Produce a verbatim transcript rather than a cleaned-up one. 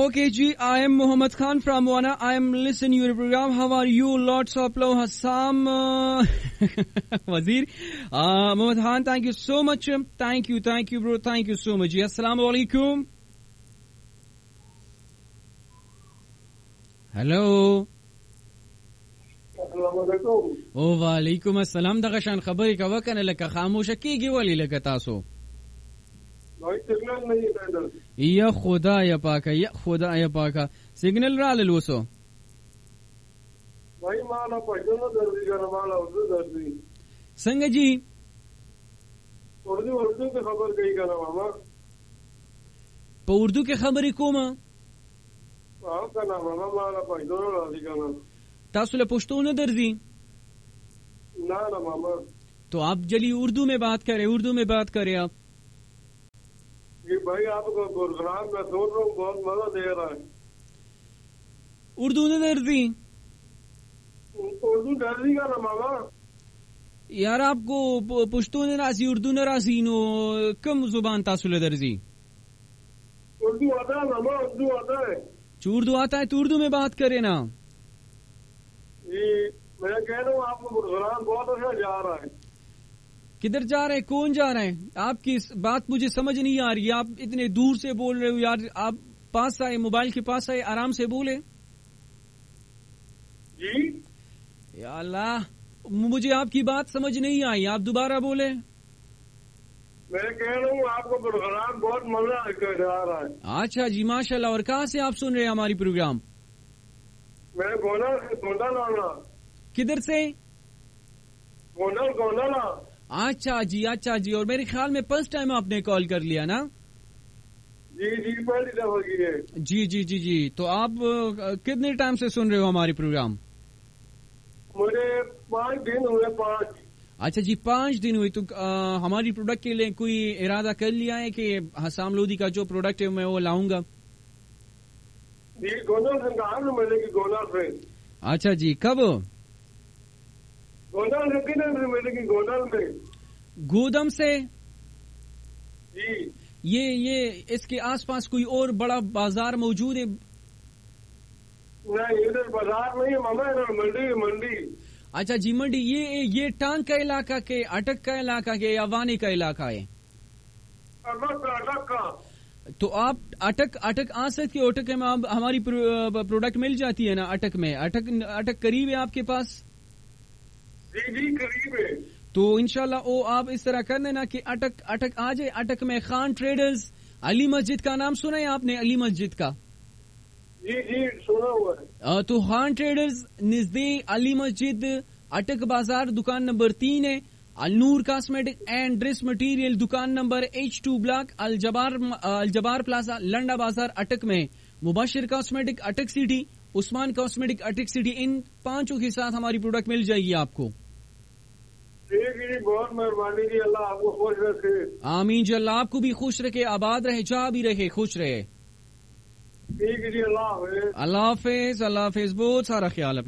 Okay, Ji, I am Muhammad Khan from Wana. I am listening to your program. How are you? Lots of love, Hassam uh, Wazir. Uh, Muhammad Khan, thank you so much. Thank you, thank you, bro. Thank you so much. Ji, Assalamu alaikum. Hello. Assalamu alaikum. Oh, wa alaikum assalam. Da gashan khabari ka wakana laka khamosha kigi wali laka taso. بھائی signal نہیں ہے ادھر. یا خدا یا پاکا یا خدا یا پاکا سگنل را لوسو بھائی مالا پہچانا دردی کا مالا اردو دردی سنگ جی اردو اردو کی خبر کئی کا نام ماما پا اردو کے خبری کوما آپ کا نام ماما مالا پہچانا دردی کا نام تاسو پشتو نہ دردی نا نا ماما. تو آپ جلی اردو میں بات کریں اردو میں بات کریں آپ. جی بھائی آپ کو پروگرام میں سن رہا ہوں بہت مزہ دے رہا ہے. اردو نہ دردی اردو دردی کا نا ماما یار آپ کو پشتو نہ راسی اردو نہ راسی نو کم زبان تاسو لے درزی. اردو آتا ہے ماما اردو آتا ہے. اردو آتا ہے تو اردو میں بات کرے نا. جی میں کہہ رہا ہوں آپ کو پروگرام بہت اچھا جا رہا ہے. کدھر جا رہے ہیں کون جا رہے ہیں آپ کی بات مجھے سمجھ نہیں آ رہی. آپ اتنے دور سے بول رہے ہو یار. آپ پاس آئے موبائل کے پاس آئے آرام سے بولے. جی یا اللہ مجھے آپ کی بات سمجھ نہیں آئی. آپ دوبارہ بولے. میں کہہ رہا ہوں آپ کو پروگرام بہت مزہ جا رہا ہے. اچھا جی ماشاء اللہ. اور کہاں سے آپ سن رہے ہیں ہماری پروگرام؟ میں گونڈا گونڈا لانا. کدھر سے؟ گونڈل گونڈا لا. اچھا جی اچھا جی. اور میرے خیال میں فرسٹ ٹائم آپ نے کال کر لیا نا؟ جی جی پہلی دفعہ کی ہے. جی جی جی جی. تو آپ کتنے ٹائم سے سن رہے ہو ہماری پروگرام؟ مجھے پانچ دن ہوئے. پانچ. اچھا جی پانچ دن ہوئے. تو ہماری پروڈکٹ کے لیے کوئی ارادہ کر لیا ہے کہ حسام لودھی کا جو پروڈکٹ ہے میں وہ لاؤں گا؟ جی گونڈل سے کہاں سے ملے گی؟ گونڈل سے. اچھا جی کب؟ گونڈل سے کتنے سے ملے گی؟ گونڈل میں. گودم سے. جی یہ یہ اس کے آس پاس کوئی اور بڑا بازار موجود ہے؟ نہیں ادھر بازار نہیں ہے ماما ادھر منڈی منڈی. اچھا جی منڈی. یہ یہ ٹانگ کا علاقہ کے اٹک کا علاقہ کے یا وانے کا علاقہ ہے؟ اٹک کا اٹک کا. تو آپ اٹک اٹک آ سکتے ہو. اٹک میں ہماری پروڈکٹ مل جاتی ہے نا اٹک میں؟ اٹک اٹک قریب ہے آپ کے پاس؟ جی جی قریب ہے. تو انشاءاللہ او آپ اس طرح کر دینا کہ اٹک اٹک آ جائے. اٹک میں خان ٹریڈرز علی مسجد کا نام سنا ہے آپ نے؟ علی مسجد کا. جی جی سنا ہوا ہے. تو خان ٹریڈرز نزدیک علی مسجد اٹک بازار دکان نمبر تین ہے. النور کاسمیٹک اینڈ ڈریس مٹیریل دکان number each to block الجبار الجبار plaza Linda بازار اٹک میں. مبشر کاسمیٹک اٹک سٹی، عثمان کاسمیٹک اٹک سٹی، ان پانچوں کے ساتھ ہماری پروڈکٹ مل جائے گی آپ کو. ٹھیک ہے جی بہت مہربانی جی. اللہ آپ کو خوش رکھے. آمین جی. اللہ آپ کو بھی خوش رکھے، آباد رہے، جہاں بھی رہے خوش رہے. ٹھیک ہے جی. اللہ حافظ. اللہ حافظ. اللہ حافظ. بہت سارا خیال.